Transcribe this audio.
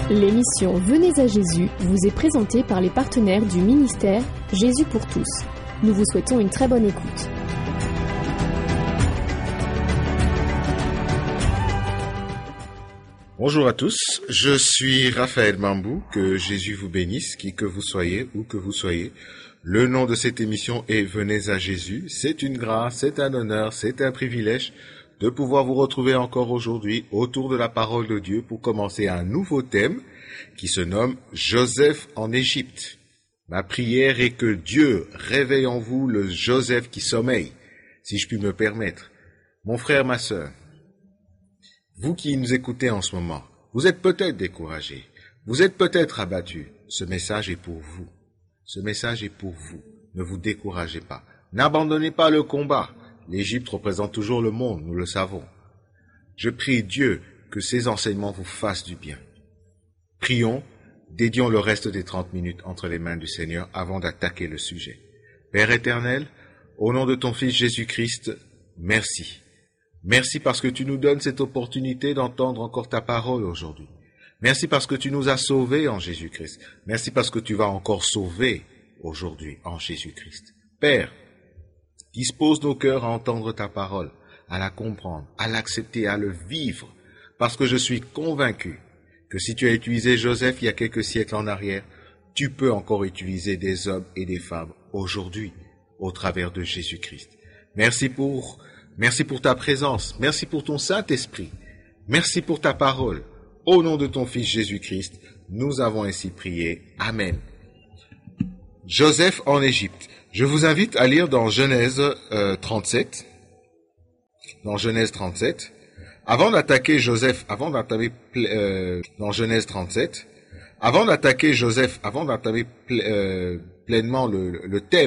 L'émission Venez à Jésus vous est présentée par les partenaires du ministère Jésus pour tous. Nous vous souhaitons une très bonne écoute. Bonjour à tous, je suis Raphaël Mambou, que Jésus vous bénisse, qui que vous soyez, où que vous soyez. Le nom de cette émission est Venez à Jésus. C'est une grâce, c'est un honneur, c'est un privilège de pouvoir vous retrouver encore aujourd'hui autour de la parole de Dieu pour commencer un nouveau thème qui se nomme Joseph en Égypte. Ma prière est que Dieu réveille en vous le Joseph qui sommeille, si je puis me permettre. Mon frère, ma sœur, vous qui nous écoutez en ce moment, vous êtes peut-être découragés, vous êtes peut-être abattus. Ce message est pour vous. Ce message est pour vous. Ne vous découragez pas. N'abandonnez pas le combat. L'Égypte représente toujours le monde, nous le savons. Je prie Dieu que ces enseignements vous fassent du bien. Prions, dédions le reste des 30 minutes entre les mains du Seigneur avant d'attaquer le sujet. Père éternel, au nom de ton Fils Jésus-Christ, merci. Merci parce que tu nous donnes cette opportunité d'entendre encore ta parole aujourd'hui. Merci parce que tu nous as sauvés en Jésus-Christ. Merci parce que tu vas encore sauver aujourd'hui en Jésus-Christ. Père, dispose nos cœurs à entendre ta parole, à la comprendre, à l'accepter, à le vivre, parce que je suis convaincu que si tu as utilisé Joseph il y a quelques siècles en arrière, tu peux encore utiliser des hommes et des femmes aujourd'hui, au travers de Jésus-Christ. Merci pour ta présence, merci pour ton Saint-Esprit, merci pour ta parole. Au nom de ton Fils Jésus-Christ, nous avons ainsi prié. Amen. Joseph en Égypte. Je vous invite à lire dans Genèse 37. Dans Genèse 37. Avant d'attaquer Joseph pleinement le thème